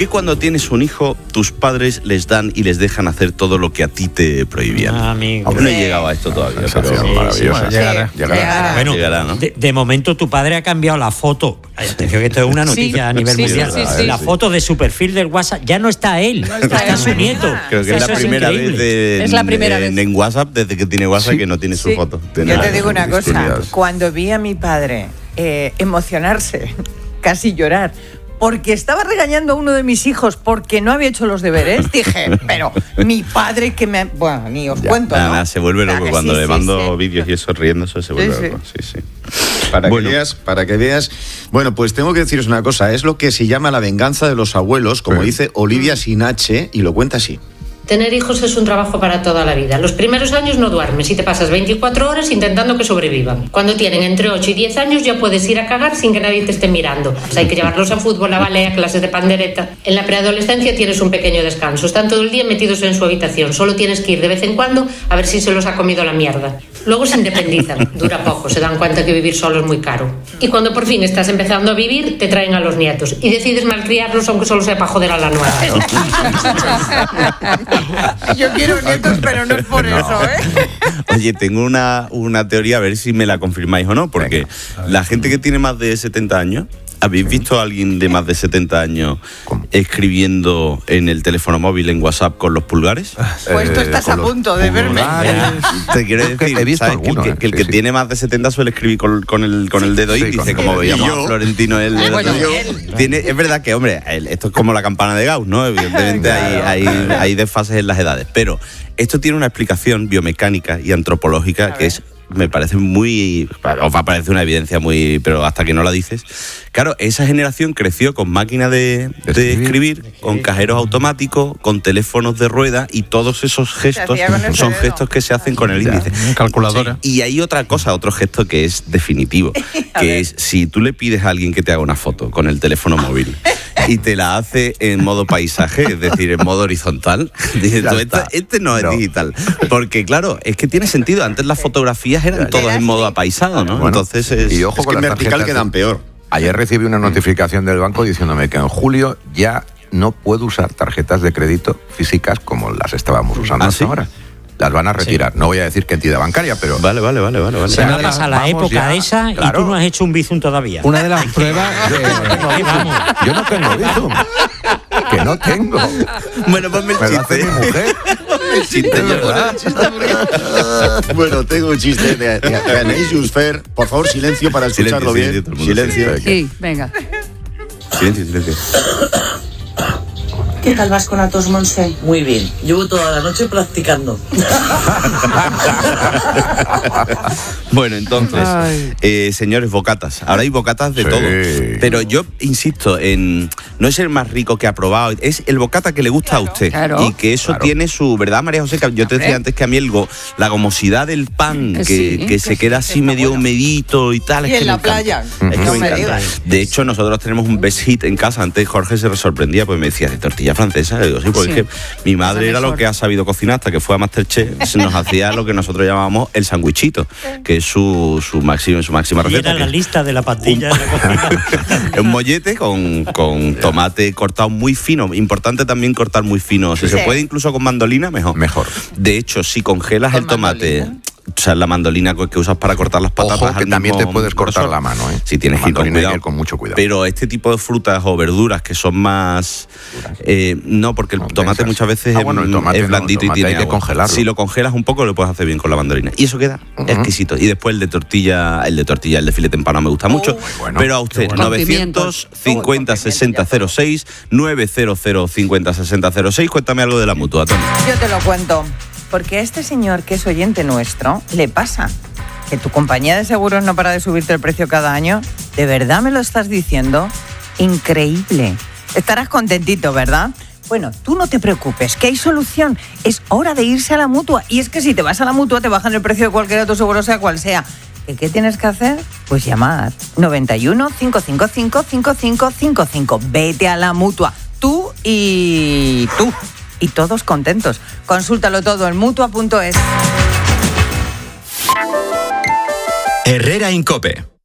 qué cuando tienes un hijo, tus padres les dan y les dejan hacer todo lo que a ti te prohibían? Amigo. No he llegado a esto todavía, pero maravillosa. Llegará. Bueno, Llegará, ¿no? de momento tu padre ha cambiado la foto. Atención que esto es una noticia a nivel mundial. La foto de su perfil del WhatsApp ya no está él, está su nieto. Creo que es la primera vez en WhatsApp, desde que tiene WhatsApp, que no tiene su foto. Yo te digo una cosa, cuando vi a mi padre emocionarse, casi llorar, porque estaba regañando a uno de mis hijos porque no había hecho los deberes, dije, pero mi padre que me... Bueno, ni os cuento, ¿no? Nada, se vuelve loco cuando le mando vídeos y eso riéndose, se vuelve loco. Sí. Para que veas, bueno, pues tengo que deciros una cosa, es lo que se llama la venganza de los abuelos, como dice Olivia Sinache, y lo cuenta así. Tener hijos es un trabajo para toda la vida. Los primeros años no duermes y te pasas 24 horas intentando que sobrevivan. Cuando tienen entre 8 y 10 años ya puedes ir a cagar sin que nadie te esté mirando. Pues hay que llevarlos a fútbol, a ballet, a clases de pandereta. En la preadolescencia tienes un pequeño descanso. Están todo el día metidos en su habitación. Solo tienes que ir de vez en cuando a ver si se los ha comido la mierda. Luego se independizan. Dura poco. Se dan cuenta que vivir solo es muy caro. Y cuando por fin estás empezando a vivir, te traen a los nietos. Y decides malcriarlos aunque solo sea para joder a la nuera. Yo quiero nietos, pero no es por eso, ¿eh? Oye, tengo una teoría, a ver si me la confirmáis o no, porque la gente que tiene más de 70 años, ¿habéis visto a alguien de más de 70 años escribiendo en el teléfono móvil, en WhatsApp, con los pulgares? Pues tú estás a punto de verme. Te quiero decir, he visto ¿sabes? alguno, que el que tiene más de 70 suele escribir con el dedo índice, como veíamos a Florentino. Es verdad que, hombre, esto es como la campana de Gauss, ¿no? Evidentemente hay desfases en las edades, pero esto tiene una explicación biomecánica y antropológica que es... Me parece muy... Os va a parecer una evidencia muy... Pero hasta que no la dices... Claro, esa generación creció con máquina de escribir, con cajeros automáticos, con teléfonos de rueda, y todos esos gestos son gestos que se hacen con el índice. Calculadora. Sí. Y hay otra cosa, otro gesto que es definitivo, que es si tú le pides a alguien que te haga una foto con el teléfono móvil y te la hace en modo paisaje, es decir, en modo horizontal, dices tú, este no es digital. Porque claro, es que tiene sentido. Antes las fotografías eran todas en modo apaisado, ¿no? Bueno, entonces y ojo, con en las vertical quedan peor. Ayer recibí una notificación del banco diciéndome que en julio ya no puedo usar tarjetas de crédito físicas como las estábamos usando hasta ahora. Las van a retirar. No voy a decir qué entidad bancaria, pero... Vale. Se a la época esa, claro. Y tú no has hecho un Bizum todavía. Una de las pruebas... Yo no tengo Bizum. Que no tengo. Bueno, ponme el chiste. Me lo hace mi mujer. El chiste, Bueno, tengo un chiste de Anaïs Jusfer. Por favor, silencio para escucharlo bien. Silencio. Sí, venga. Silencio. ¿Qué tal vas con la tos, Monse? Muy bien. Llevo toda la noche practicando. Bueno, entonces, señores, bocatas. Ahora hay bocatas de todo. Pero yo insisto en... No es el más rico que ha probado, es el bocata que le gusta a usted. Claro. Y que eso tiene su... ¿Verdad, María José? Yo te decía antes que a mí la gomosidad del pan, que se queda así medio humedito y tal. Y es que en la me encanta. playa. Es que No me me encanta. digas. De hecho, nosotros tenemos un best hit en casa. Antes Jorge se sorprendía, pues me decía, ¿de tortilla francesa? Le digo, sí, porque es que mi madre era lo que ha sabido cocinar hasta que fue a Masterchef. Nos hacía lo que nosotros llamábamos el sandwichito, que es su máxima receta. Y era la lista de la pastilla de la cocina. Un mollete con tomate cortado muy fino. Importante también cortar muy fino. Si se puede incluso con mandolina, mejor. De hecho, si congelas el tomate... O sea, la mandolina que usas para cortar las patatas. Ojo, que también te puedes cortar la mano, ¿eh? Si tienes que ir con mucho cuidado. Pero este tipo de frutas o verduras que son más... no, porque el tomate muchas veces es blandito y tiene hay que agua. congelarlo. Si lo congelas un poco, lo puedes hacer bien con la mandolina. Y eso queda exquisito. Y después el de de filete empanado me gusta mucho. Bueno, pero a usted, 950 6006, 900 50 6006. Cuéntame algo de la Mutua, Tony. Yo te lo cuento. Porque a este señor, que es oyente nuestro, le pasa que tu compañía de seguros no para de subirte el precio cada año. ¿De verdad me lo estás diciendo? Increíble. Estarás contentito, ¿verdad? Bueno, tú no te preocupes, que hay solución. Es hora de irse a la Mutua. Y es que si te vas a la Mutua te bajan el precio de cualquier otro seguro, sea cual sea. ¿Qué tienes que hacer? Pues llamar. 91 555 5555. Vete a la Mutua. Tú y tú. Y todos contentos. Consúltalo todo en Mutua.es. Herrera en COPE.